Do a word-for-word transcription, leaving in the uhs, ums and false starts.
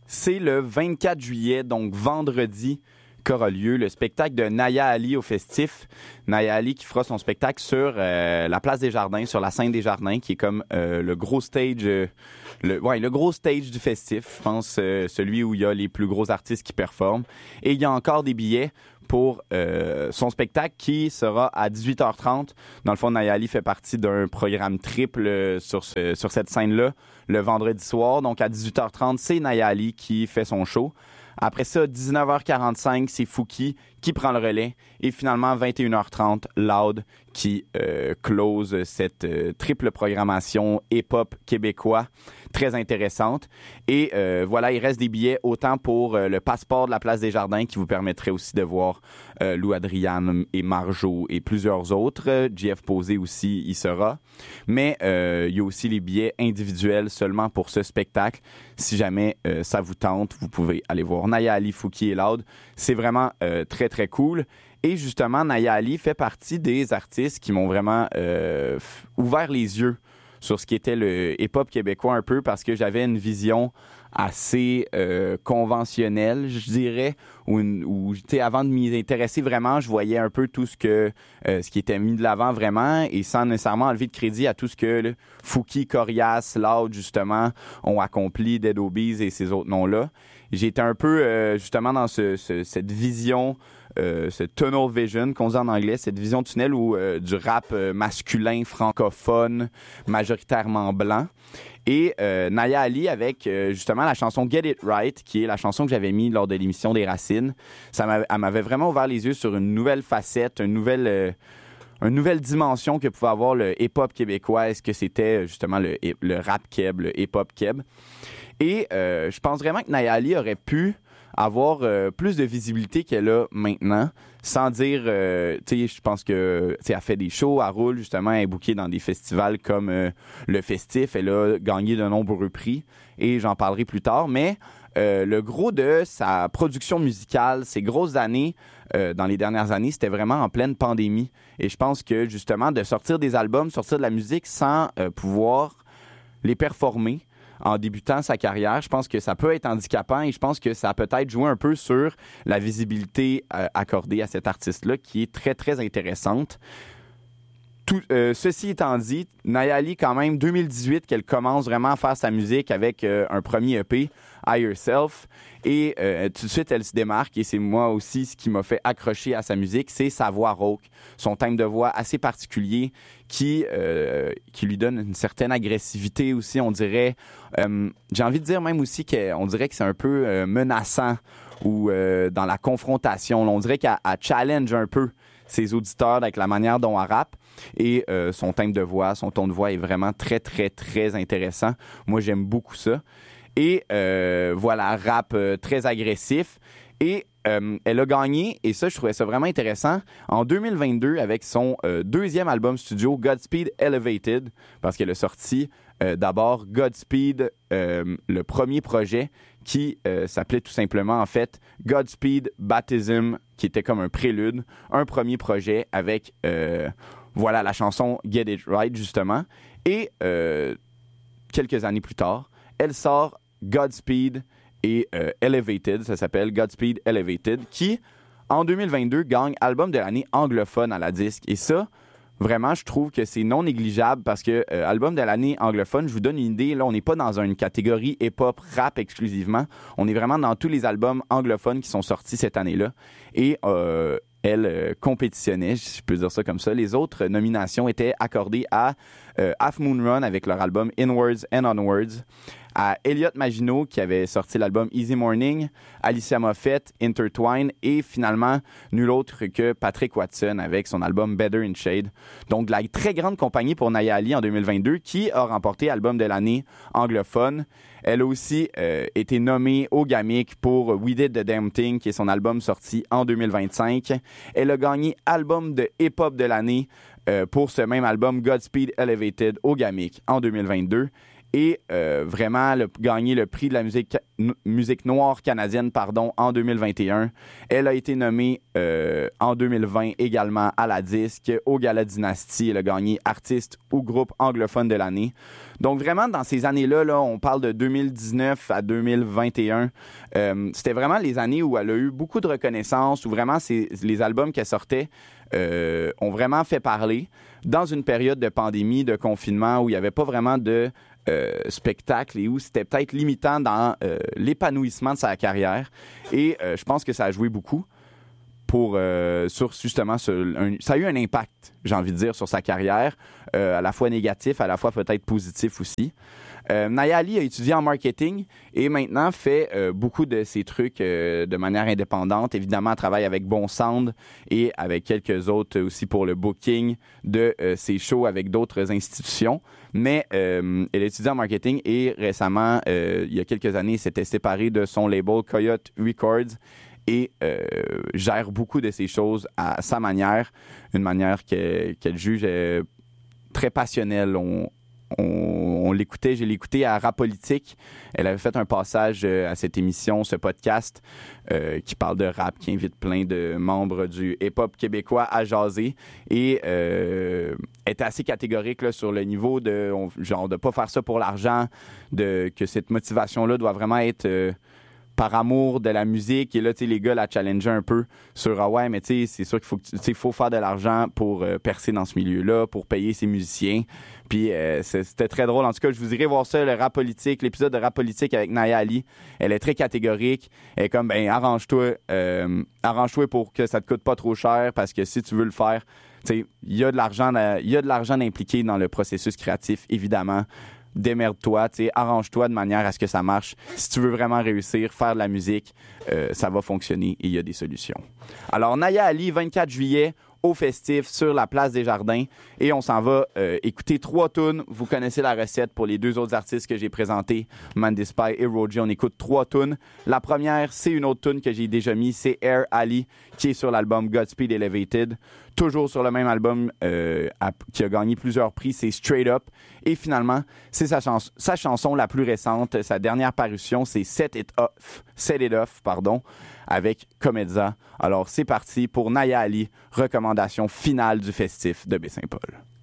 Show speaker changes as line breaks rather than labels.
c'est le vingt-quatre juillet, donc vendredi, qu'aura lieu le spectacle de Naya Ali au Festif. Naya Ali qui fera son spectacle sur euh, la place des Jardins, sur la scène des Jardins, qui est comme euh, le gros stage, euh, le, ouais, le gros stage du Festif. Je pense euh, celui où il y a les plus gros artistes qui performent. Et il y a encore des billets pour euh, son spectacle qui sera à dix-huit heures trente. Dans le fond, Naya Ali fait partie d'un programme triple sur, ce, sur cette scène-là le vendredi soir. Donc à dix-huit heures trente, c'est Naya Ali qui fait son show. Après ça, dix-neuf heures quarante-cinq, c'est Fouki qui prend le relais. Et finalement, vingt et une heures trente, Loud qui euh, close cette euh, triple programmation hip-hop québécois très intéressante. Et euh, voilà, il reste des billets autant pour euh, le passeport de la place des Jardins qui vous permettrait aussi de voir euh, Lou Adriane et Marjo et plusieurs autres. J F Posé aussi y sera. Mais euh, il y a aussi les billets individuels seulement pour ce spectacle. Si jamais euh, ça vous tente, vous pouvez aller voir Naya Ali, Fouki et Loud. C'est vraiment euh, très, très cool. Et justement, Naya Ali fait partie des artistes qui m'ont vraiment euh, ouvert les yeux sur ce qui était le hip-hop québécois un peu parce que j'avais une vision assez euh, conventionnelle, je dirais, où, où tu sais, avant de m'y intéresser vraiment, je voyais un peu tout ce que euh, ce qui était mis de l'avant vraiment et sans nécessairement enlever de crédit à tout ce que là, Fouki, Corias, Loud, justement, ont accompli, Dead Obies et ces autres noms-là. J'étais un peu, euh, justement, dans ce, ce, cette vision Euh, ce tunnel vision qu'on dit en anglais, cette vision tunnel où euh, du rap euh, masculin, francophone, majoritairement blanc. Et euh, Naya Ali avec euh, justement la chanson Get It Right, qui est la chanson que j'avais mis lors de l'émission des Racines. Ça m'avait, elle m'avait vraiment ouvert les yeux sur une nouvelle facette, une nouvelle... Euh, une nouvelle dimension que pouvait avoir le hip-hop québécois. Est-ce que c'était justement le, le rap keb, le hip-hop keb? Et euh, je pense vraiment que Naya Ali aurait pu avoir euh, plus de visibilité qu'elle a maintenant, sans dire, euh, tu sais, je pense que, tu sais, elle fait des shows, elle roule, justement, elle est bookée dans des festivals comme euh, le Festif, elle a gagné de nombreux prix, et j'en parlerai plus tard, mais euh, le gros de sa production musicale, ses grosses années, euh, dans les dernières années, c'était vraiment en pleine pandémie, et je pense que, justement, de sortir des albums, sortir de la musique sans euh, pouvoir les performer, en débutant sa carrière, je pense que ça peut être handicapant et je pense que ça a peut-être joué un peu sur la visibilité euh, accordée à cet artiste-là qui est très, très intéressante. Tout, euh, ceci étant dit, Naya Ali, quand même, deux mille dix-huit, qu'elle commence vraiment à faire sa musique avec euh, un premier E P, I Yourself, et euh, tout de suite, elle se démarque, et c'est moi aussi ce qui m'a fait accrocher à sa musique, c'est sa voix rauque, son thème de voix assez particulier qui, euh, qui lui donne une certaine agressivité aussi, on dirait. Euh, j'ai envie de dire même aussi qu'on dirait que c'est un peu euh, menaçant ou euh, dans la confrontation. On dirait qu'elle elle challenge un peu ses auditeurs avec la manière dont elle rappe. Et euh, son thème de voix, son ton de voix est vraiment très, très, très intéressant. Moi, j'aime beaucoup ça. Et euh, voilà, rap euh, très agressif. Et euh, elle a gagné, et ça, je trouvais ça vraiment intéressant, en deux mille vingt-deux avec son euh, deuxième album studio, Godspeed Elevated, parce qu'elle a sorti euh, d'abord Godspeed, euh, le premier projet, qui euh, s'appelait tout simplement, en fait, Godspeed Baptism, qui était comme un prélude, un premier projet avec, euh, voilà, la chanson Get It Right, justement. Et euh, quelques années plus tard, elle sort Godspeed et euh, Elevated, ça s'appelle Godspeed Elevated, qui, en deux mille vingt-deux, gagne album de l'année anglophone à la disque. Et ça, vraiment, je trouve que c'est non négligeable parce que euh, album de l'année anglophone, je vous donne une idée, là, on n'est pas dans une catégorie hip-hop rap exclusivement. On est vraiment dans tous les albums anglophones qui sont sortis cette année-là. Et euh, elle euh, compétitionnait, si je peux dire ça comme ça. Les autres nominations étaient accordées à euh, Half Moon Run avec leur album Inwards and Onwards, à Elliot Maginot qui avait sorti l'album Easy Morning, Alicia Moffett, Intertwine et finalement nul autre que Patrick Watson avec son album Better in Shade. Donc de la très grande compagnie pour Naya Ali en deux mille vingt-deux qui a remporté album de l'année anglophone. Elle a aussi euh, été nommée au Gamic pour We Did the Damn Thing qui est son album sorti en deux mille vingt-cinq. Elle a gagné album de hip-hop de l'année euh, pour ce même album Godspeed Elevated au Gamic en deux mille vingt-deux. et euh, vraiment le, gagné le prix de la musique, n- musique noire canadienne pardon, en deux mille vingt et un. Elle a été nommée euh, en deux mille vingt également à la disque, au Gala Dynasty. Elle a gagné artiste ou groupe anglophone de l'année. Donc vraiment, dans ces années-là, là, on parle de deux mille dix-neuf à deux mille vingt et un. Euh, c'était vraiment les années où elle a eu beaucoup de reconnaissance, où vraiment c'est, les albums qu'elle sortait euh, ont vraiment fait parler. Dans une période de pandémie, de confinement, où il n'y avait pas vraiment de euh, spectacle et où c'était peut-être limitant dans euh, l'épanouissement de sa carrière. Et euh, je pense que ça a joué beaucoup pour euh, sur justement ce, un, ça a eu un impact, j'ai envie de dire, sur sa carrière, euh, à la fois négatif, à la fois peut-être positif aussi. Euh, Naya Ali a étudié en marketing et maintenant fait euh, beaucoup de ses trucs euh, de manière indépendante. Évidemment, elle travaille avec Bon Sound et avec quelques autres aussi pour le booking de euh, ses shows avec d'autres institutions. Mais euh, elle a étudié en marketing et récemment, euh, il y a quelques années, elle s'était séparée de son label Coyote Records et euh, gère beaucoup de ces choses à sa manière, une manière que, qu'elle juge euh, très passionnelle. On, on, on l'écoutait, j'ai l'écouté à Rap Politique. Elle avait fait un passage euh, à cette émission, ce podcast euh, qui parle de rap, qui invite plein de membres du hip-hop québécois à jaser. Et euh, elle était assez catégorique là, sur le niveau de, on, genre, de pas faire ça pour l'argent, de que cette motivation-là doit vraiment être... Euh, par amour de la musique. Et là, tu sais, les gars la challenger un peu sur « Ah ouais, mais tu sais, c'est sûr qu'il faut, que tu sais, faut faire de l'argent pour euh, percer dans ce milieu-là, pour payer ses musiciens. » Puis euh, c'était très drôle. En tout cas, je vous irai voir ça, le Rap Politique, l'épisode de Rap Politique avec Naya Ali. Elle est très catégorique. Elle est comme, ben arrange-toi, euh, arrange-toi pour que ça te coûte pas trop cher, parce que si tu veux le faire, tu sais, il y a de l'argent, il y a de l'argent impliqué dans le processus créatif, évidemment. Démerde-toi, tu sais, arrange-toi de manière à ce que ça marche. Si tu veux vraiment réussir, faire de la musique, euh, ça va fonctionner et il y a des solutions. Alors, Naya Ali, vingt-quatre juillet, au Festif, sur la place des Jardins. Et on s'en va euh, écouter trois tunes. Vous connaissez la recette pour les deux autres artistes que j'ai présentés, Mandy Spy et Roji. On écoute trois tunes. La première, c'est une autre tune que j'ai déjà mis, c'est Air Ali, qui est sur l'album Godspeed Elevated. Toujours sur le même album euh, à, qui a gagné plusieurs prix, c'est Straight Up. Et finalement, c'est sa, chans- sa chanson la plus récente, sa dernière parution, c'est Set It Off, Set It Off, pardon, avec Comedza. Alors c'est parti pour Naya Ali, recommandation finale du festif de Baie-Saint-Paul.